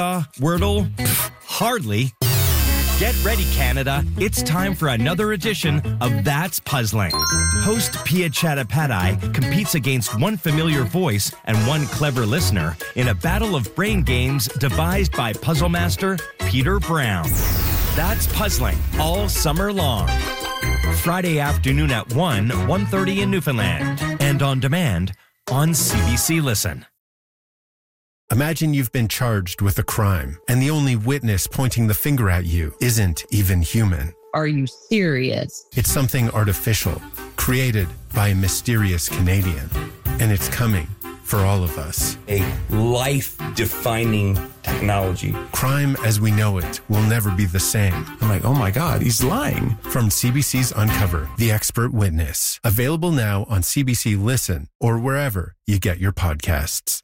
Wordle? Hardly. Get ready, Canada. It's time for another edition of That's Puzzling. Host Pia Chattopadhyay competes against one familiar voice and one clever listener in a battle of brain games devised by puzzle master Peter Brown. That's Puzzling all summer long. Friday afternoon at 1:30 in Newfoundland. And on demand on CBC Listen. Imagine you've been charged with a crime, and the only witness pointing the finger at you isn't even human. Are you serious? It's something artificial, created by a mysterious Canadian. And it's coming for all of us. A life-defining technology. Crime as we know it will never be the same. I'm like, oh my God, he's lying. From CBC's Uncover, The Expert Witness. Available now on CBC Listen or wherever you get your podcasts.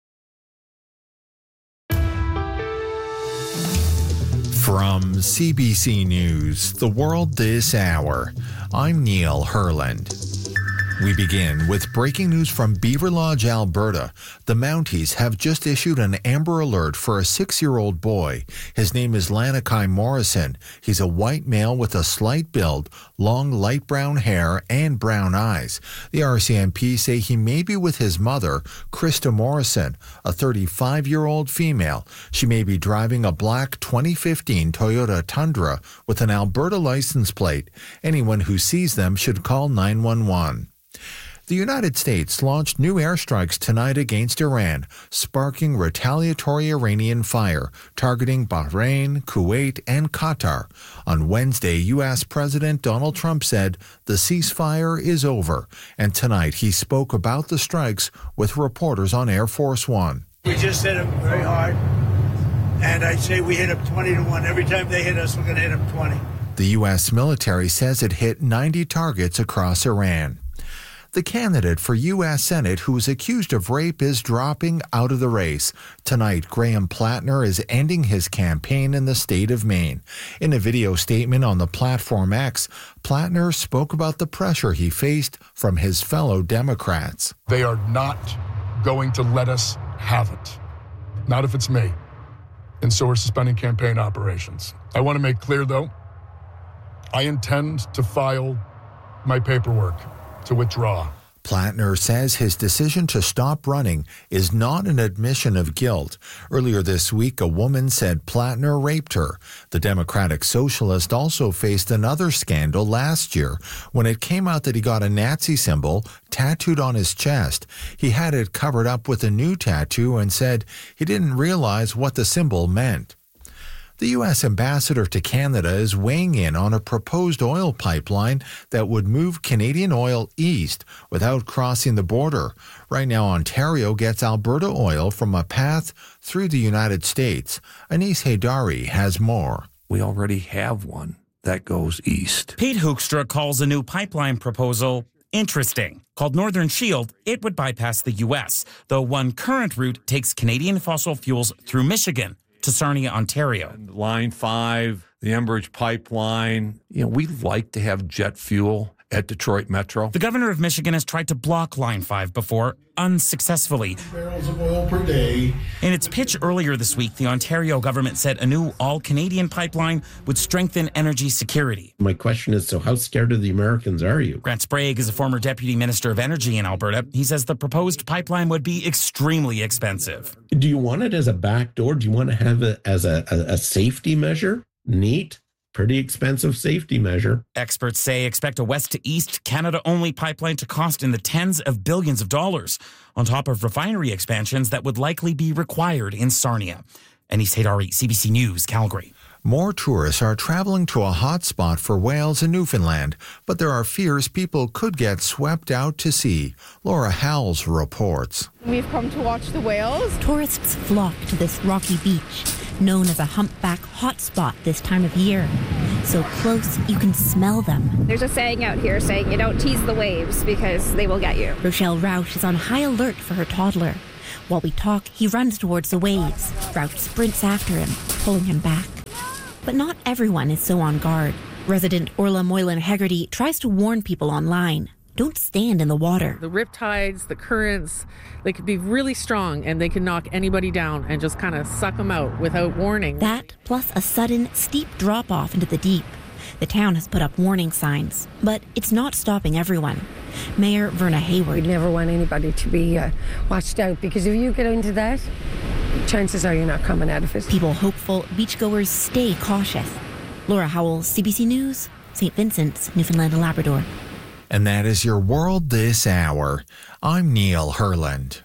From CBC News, The World This Hour, I'm Neil Herland. We begin with breaking news from Beaver Lodge, Alberta. The Mounties have just issued an Amber Alert for a 6-year-old boy. His name is Lanakai Morrison. He's a white male with a slight build, long light brown hair, and brown eyes. The RCMP say he may be with his mother, Krista Morrison, a 35-year-old female. She may be driving a black 2015 Toyota Tundra with an Alberta license plate. Anyone who sees them should call 911. The United States launched new airstrikes tonight against Iran, sparking retaliatory Iranian fire, targeting Bahrain, Kuwait, and Qatar. On Wednesday, U.S. President Donald Trump said the ceasefire is over, and tonight he spoke about the strikes with reporters on Air Force One. We just hit them very hard, and I'd say we hit them 20-1. Every time they hit us, we're going to hit them 20. The U.S. military says it hit 90 targets across Iran. The candidate for U.S. Senate who is accused of rape is dropping out of the race. Tonight, Graham Plattner is ending his campaign in the state of Maine. In a video statement on the platform X, Plattner spoke about the pressure he faced from his fellow Democrats. They are not going to let us have it. Not if it's me. And so we're suspending campaign operations. I want to make clear, though, I intend to file my paperwork to withdraw. Plattner says his decision to stop running is not an admission of guilt. Earlier this week, a woman said Plattner raped her. The Democratic Socialist also faced another scandal last year when it came out that he got a Nazi symbol tattooed on his chest. He had it covered up with a new tattoo and said he didn't realize what the symbol meant. The U.S. ambassador to Canada is weighing in on a proposed oil pipeline that would move Canadian oil east without crossing the border. Right now, Ontario gets Alberta oil from a path through the United States. Anis Haydari has more. We already have one that goes east. Pete Hoekstra calls a new pipeline proposal interesting. Called Northern Shield, it would bypass the U.S., though one current route takes Canadian fossil fuels through Michigan to Sarnia, Ontario. And Line 5, the Enbridge pipeline. We like to have jet fuel at Detroit Metro. The governor of Michigan has tried to block Line 5 before, unsuccessfully. Barrels of oil per day. In its pitch earlier this week, the Ontario government said a new all-Canadian pipeline would strengthen energy security. My question is, so how scared of the Americans are you? Grant Sprague is a former deputy minister of energy in Alberta. He says the proposed pipeline would be extremely expensive. Do you want it as a backdoor? Do you want to have it as a safety measure? Neat. Pretty expensive safety measure. Experts say expect a west-to-east, Canada-only pipeline to cost in the tens of billions of dollars, on top of refinery expansions that would likely be required in Sarnia. Anis Haydari, CBC News, Calgary. More tourists are traveling to a hot spot for whales in Newfoundland, but there are fears people could get swept out to sea. Laura Howells reports. We've come to watch the whales. Tourists flock to this rocky beach, known as a humpback hotspot this time of year. So close you can smell them. There's a saying out here saying you don't tease the waves because they will get you. Rochelle Rauch is on high alert for her toddler. While we talk, he runs towards the waves. Rauch sprints after him, pulling him back. But not everyone is so on guard. Resident Orla Moylan Hegarty tries to warn people online. don't stand in the water. The riptides, the currents, they could be really strong and they can knock anybody down and just kind of suck them out without warning. That, plus a sudden, steep drop-off into the deep. The town has put up warning signs, but it's not stopping everyone. Mayor Verna Hayward. We'd never want anybody to be watched out, because if you get into that, chances are you're not coming out of it. People hopeful, beachgoers stay cautious. Laura Howell, CBC News, St. Vincent's, Newfoundland and Labrador. And that is your World This Hour. I'm Neil Herland.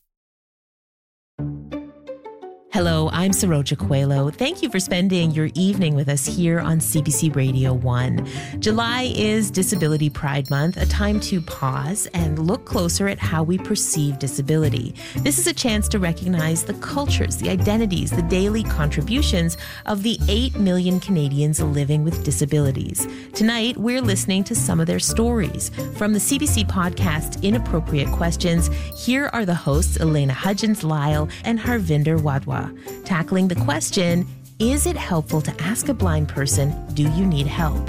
Hello, I'm Saroja Coelho. Thank you for spending your evening with us here on CBC Radio 1. July is Disability Pride Month, a time to pause and look closer at how we perceive disability. This is a chance to recognize the cultures, the identities, the daily contributions of the 8 million Canadians living with disabilities. Tonight, we're listening to some of their stories. From the CBC podcast Inappropriate Questions, here are the hosts Elena Hudgens-Lyle and Harvinder Wadhwa, tackling the question, is it helpful to ask a blind person, do you need help?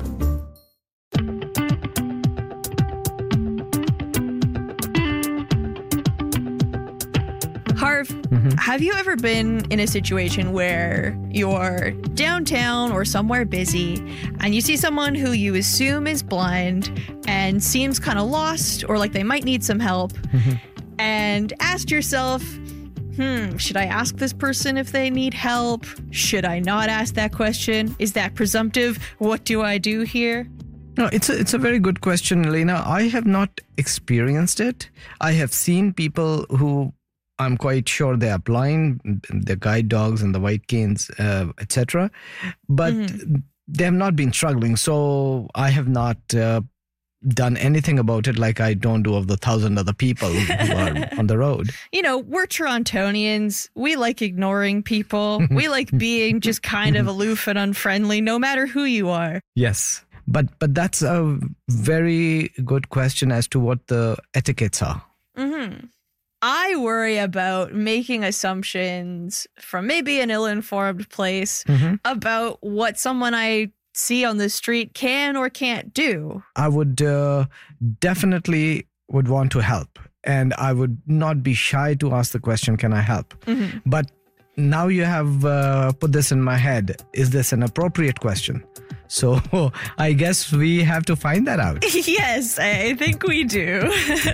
Harv, have you ever been in a situation where you're downtown or somewhere busy and you see someone who you assume is blind and seems kind of lost or like they might need some help and asked yourself, should I ask this person if they need help? Should I not ask that question? Is that presumptive? What do I do here? No, it's a very good question, Elena. I have not experienced it. I have seen people who I'm quite sure they are blind, the guide dogs and the white canes, etc. But they have not been struggling. So I have not done anything about it, like I don't do of the 1,000 other people who are on the road. You know, we're Torontonians. We like ignoring people. We like being just kind of aloof and unfriendly, no matter who you are. Yes. But that's a very good question as to what the etiquettes are. I worry about making assumptions from maybe an ill-informed place about what someone I see on the street can or can't do. I would definitely would want to help, and I would not be shy to ask the question, can I help? But now you have put this in my head. Is this an appropriate question? So I guess we have to find that out. Yes, I think we do.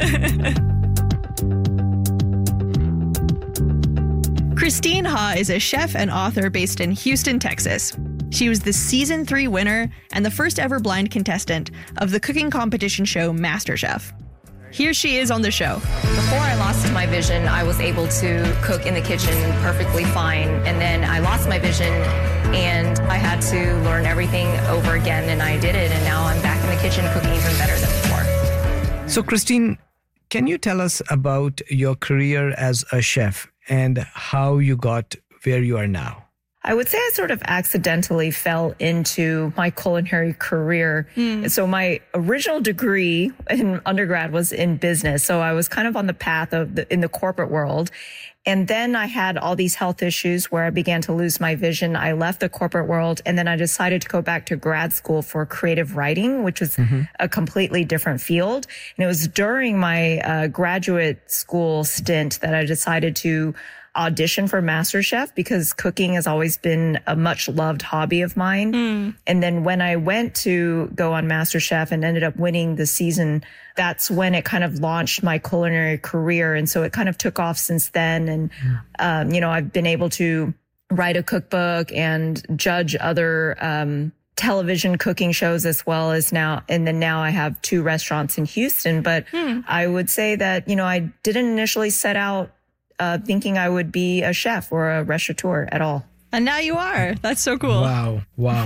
Christine Ha is a chef and author based in Houston, Texas. She was the season 3 winner and the first ever blind contestant of the cooking competition show MasterChef. Here she is on the show. Before I lost my vision, I was able to cook in the kitchen perfectly fine. And then I lost my vision and I had to learn everything over again, and I did it. And now I'm back in the kitchen cooking even better than before. So Christine, can you tell us about your career as a chef and how you got where you are now? I would say I sort of accidentally fell into my culinary career. So my original degree in undergrad was in business. So I was kind of on the path of in the corporate world. And then I had all these health issues where I began to lose my vision. I left the corporate world, and then I decided to go back to grad school for creative writing, which was a completely different field. And it was during my graduate school stint that I decided to audition for MasterChef, because cooking has always been a much loved hobby of mine. And then when I went to go on MasterChef and ended up winning the season, that's when it kind of launched my culinary career. And so it kind of took off since then. And, you know, I've been able to write a cookbook and judge other, television cooking shows as well as now. And then now I have 2 restaurants in Houston. But I would say that, you know, I didn't initially set out thinking I would be a chef or a restaurateur at all. And now you are. That's so cool. Wow.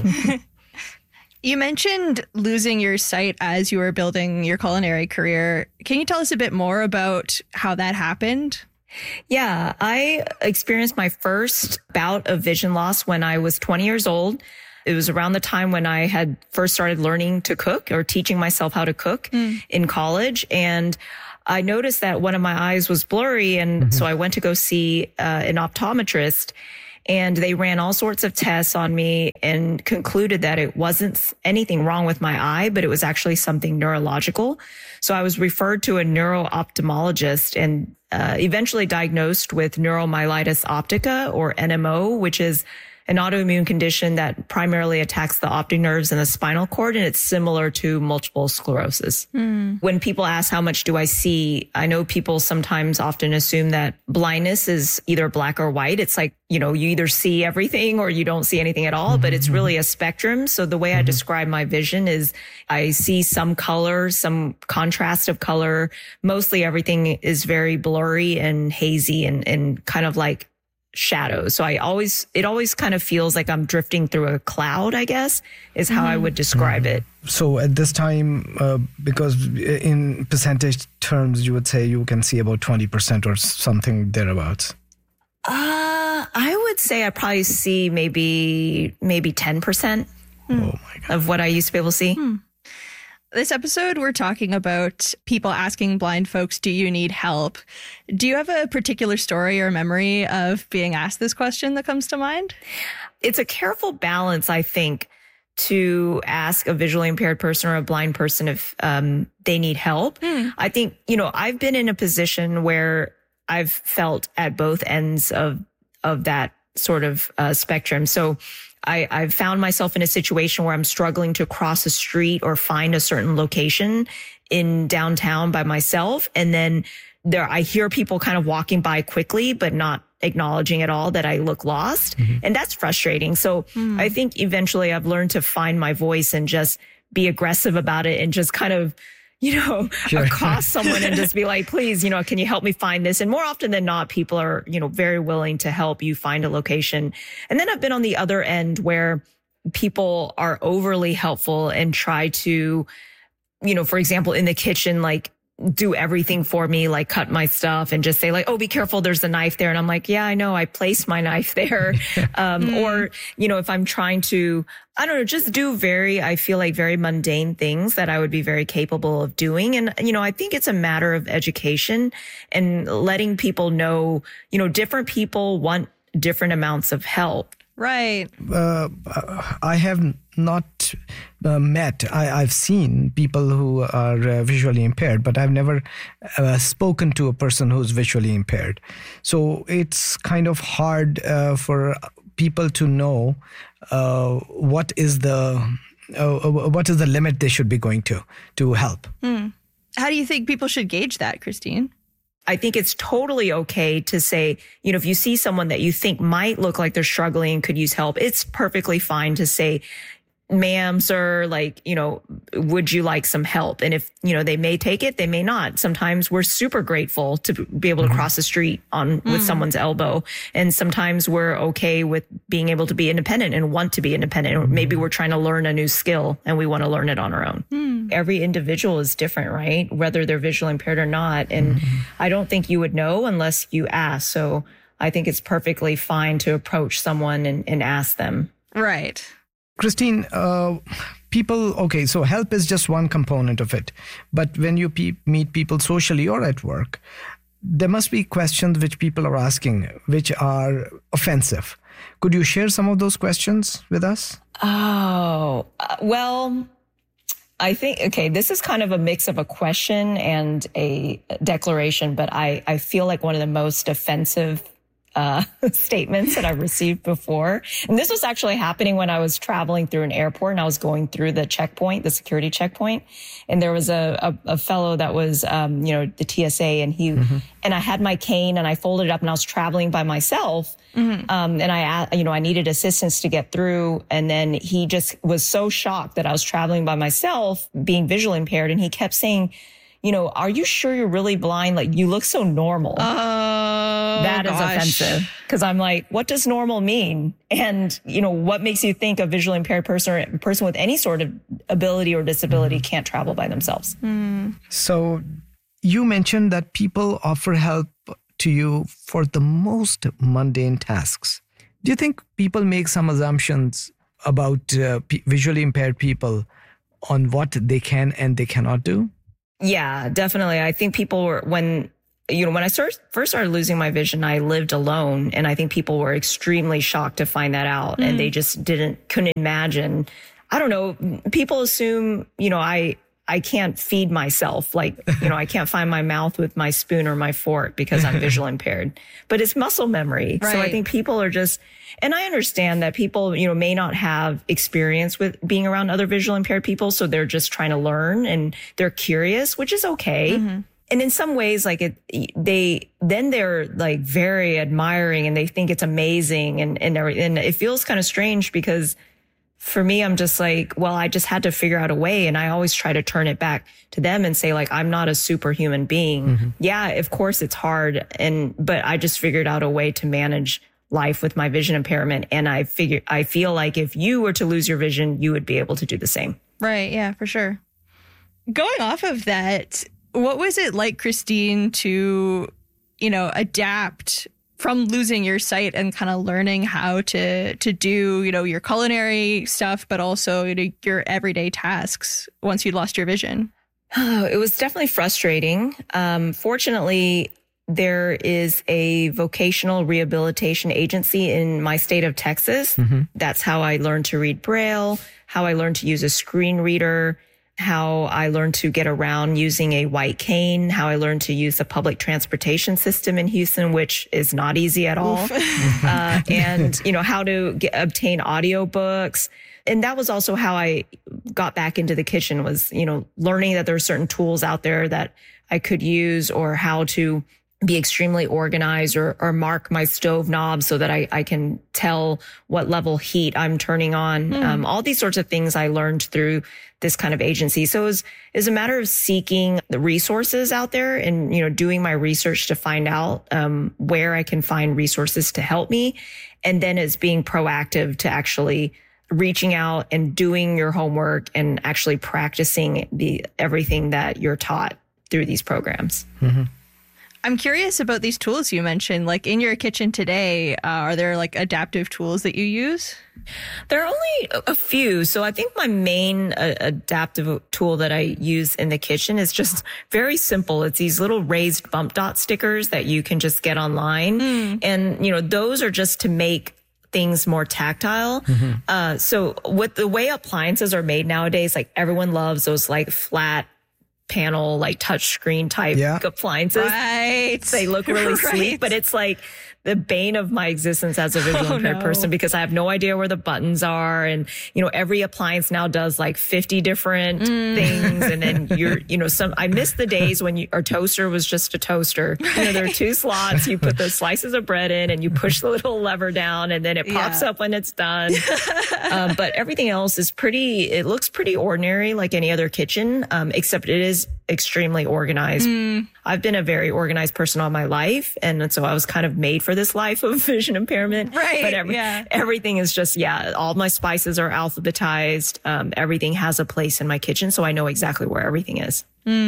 You mentioned losing your sight as you were building your culinary career. Can you tell us a bit more about how that happened? Yeah, I experienced my first bout of vision loss when I was 20 years old. It was around the time when I had first started learning to cook or teaching myself how to cook in college. And I noticed that one of my eyes was blurry. And so I went to go see an optometrist. And they ran all sorts of tests on me and concluded that it wasn't anything wrong with my eye, but it was actually something neurological. So I was referred to a neuro-ophthalmologist and eventually diagnosed with neuromyelitis optica, or NMO, which is an autoimmune condition that primarily attacks the optic nerves and the spinal cord, and it's similar to multiple sclerosis. When people ask how much do I see, I know people sometimes often assume that blindness is either black or white. It's like, you either see everything or you don't see anything at all, but it's really a spectrum. So the way I describe my vision is I see some color, some contrast of color. Mostly everything is very blurry and hazy and kind of like shadows. So it always kind of feels like I'm drifting through a cloud, I guess, is how I would describe it. So at this time, because in percentage terms, you would say you can see about 20% or something thereabouts. I would say I probably see maybe 10% of what I used to be able to see. This episode, we're talking about people asking blind folks, do you need help? Do you have a particular story or memory of being asked this question that comes to mind? It's a careful balance, I think, to ask a visually impaired person or a blind person if they need help. I think, I've been in a position where I've felt at both ends of that sort of spectrum. So I've found myself in a situation where I'm struggling to cross a street or find a certain location in downtown by myself. And then I hear people kind of walking by quickly, but not acknowledging at all that I look lost. And that's frustrating. So I think eventually I've learned to find my voice and just be aggressive about it and just kind of, accost someone and just be like, please, can you help me find this? And more often than not, people are, very willing to help you find a location. And then I've been on the other end where people are overly helpful and try to, for example, in the kitchen, like do everything for me, like cut my stuff and just say like, oh, be careful, there's a knife there. And I'm like, yeah, I know, I placed my knife there. Or, if I'm trying to, I don't know, just do I feel like very mundane things that I would be very capable of doing. And, I think it's a matter of education and letting people know, different people want different amounts of help. Right. I have not met, I've seen people who are visually impaired, but I've never spoken to a person who's visually impaired. So it's kind of hard for people to know what is the limit they should be going to help. How do you think people should gauge that, Christine? I think it's totally okay to say, if you see someone that you think might look like they're struggling, could use help, it's perfectly fine to say, ma'am, sir, like, would you like some help? And if, they may take it, they may not. Sometimes we're super grateful to be able to cross the street with someone's elbow. And sometimes we're okay with being able to be independent and want to be independent. Or maybe we're trying to learn a new skill and we want to learn it on our own. Every individual is different, right? Whether they're visually impaired or not. And I don't think you would know unless you ask. So I think it's perfectly fine to approach someone and ask them. Right. Christine, so help is just one component of it. But when you meet people socially or at work, there must be questions which people are asking, which are offensive. Could you share some of those questions with us? Oh, well, I think, this is kind of a mix of a question and a declaration, but I feel like one of the most offensive statements that I've received before. And this was actually happening when I was traveling through an airport and I was going through the security checkpoint. And there was a fellow that was, the TSA and and I had my cane and I folded it up and I was traveling by myself. And I needed assistance to get through. And then he just was so shocked that I was traveling by myself, being visually impaired. And he kept saying, are you sure you're really blind? Like, you look so normal. That is offensive. Because I'm like, what does normal mean? And, what makes you think a visually impaired person or a person with any sort of ability or disability can't travel by themselves? So you mentioned that people offer help to you for the most mundane tasks. Do you think people make some assumptions about visually impaired people on what they can and they cannot do? Yeah, definitely. I think people when when I first started losing my vision, I lived alone. And I think people were extremely shocked to find that out. And they just couldn't imagine. I don't know. People assume, I can't feed myself. Like, I can't find my mouth with my spoon or my fork because I'm visually impaired, but it's muscle memory. Right. So I think people are just, and I understand that people, may not have experience with being around other visually impaired people. So they're just trying to learn and they're curious, which is okay. Mm-hmm. And in some ways, like they're like very admiring and they think it's amazing and it feels kind of strange because for me, I'm just like, well, I just had to figure out a way. And I always try to turn it back to them and say, like, I'm not a superhuman being. Mm-hmm. Yeah, of course it's hard. But I just figured out a way to manage life with my vision impairment. And I feel like if you were to lose your vision, you would be able to do the same. Right. Yeah, for sure. Going off of that, what was it like, Christine, to, adapt from losing your sight and kind of learning how to do, your culinary stuff, but also your everyday tasks once you lost your vision? Oh, it was definitely frustrating. Fortunately, there is a vocational rehabilitation agency in my state of Texas. Mm-hmm. That's how I learned to read Braille, how I learned to use a screen reader, how I learned to get around using a white cane, how I learned to use the public transportation system in Houston, which is not easy at all. And, how to obtain audiobooks. And that was also how I got back into the kitchen was, learning that there are certain tools out there that I could use or how to be extremely organized or mark my stove knob so that I can tell what level heat I'm turning on. All these sorts of things I learned through this kind of agency. So it was a matter of seeking the resources out there and, doing my research to find out where I can find resources to help me. And then it's being proactive to actually reaching out and doing your homework and actually practicing everything that you're taught through these programs. Mm-hmm. I'm curious about these tools you mentioned. Like in your kitchen today, are there like adaptive tools that you use? There are only a few. So I think my main adaptive tool that I use in the kitchen is just very simple. It's these little raised bump dot stickers that you can just get online. And, those are just to make things more tactile. Mm-hmm. So with the way appliances are made nowadays, like everyone loves those like flat panel, like touch screen type appliances. Right. They look really sleek, but it's like the bane of my existence as a visually impaired person because I have no idea where the buttons are. And, every appliance now does like 50 different things. And then I miss the days when our toaster was just a toster. There are two slots. You put the slices of bread in and you push the little lever down and then it pops up when it's done. But everything else is it looks pretty ordinary like any other kitchen, except it is extremely organized. I've been a very organized person all my life. And so I was kind of made for this life of vision impairment. Right. But everything is just, all my spices are alphabetized. Everything has a place in my kitchen. So I know exactly where everything is.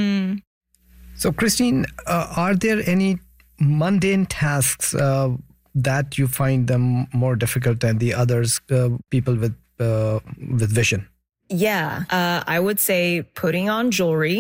So Christine, are there any mundane tasks that you find them more difficult than the others, people with vision? Yeah, I would say putting on jewelry.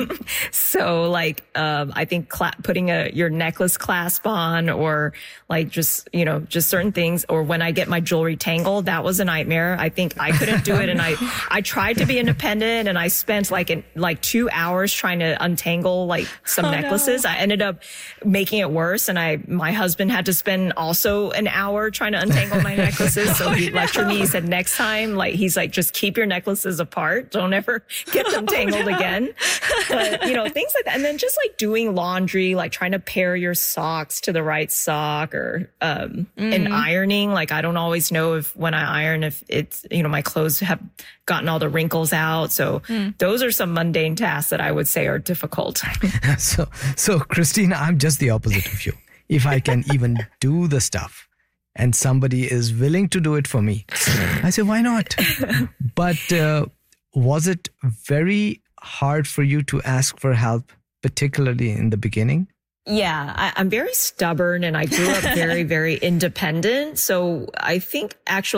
So like, I think putting your necklace clasp on or like just certain things. Or when I get my jewelry tangled, that was a nightmare. I think I couldn't do it. And I tried to be independent and I spent like 2 hours trying to untangle like some necklaces. No. I ended up making it worse. And my husband had to spend also an hour trying to untangle my necklaces. So he lectured me. He said, next time, he's like, just keep your necklaces apart. Don't ever get them tangled again. But, things like that. And then just like doing laundry, like trying to pair your socks to the right sock or, and ironing. Like I don't always know if when I iron, if it's, my clothes have gotten all the wrinkles out. So those are some mundane tasks that I would say are difficult. So Christine, I'm just the opposite of you. If I can even do the stuff and somebody is willing to do it for me, I say, why not? But was it very hard for you to ask for help, particularly in the beginning? Yeah, I'm very stubborn and I grew up very, very independent. So I think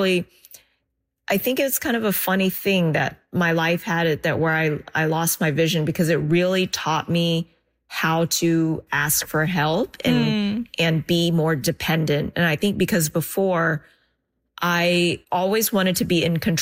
it's kind of a funny thing that my life had it that where I lost my vision because it really taught me how to ask for help and be more dependent. And I think because before I always wanted to be in control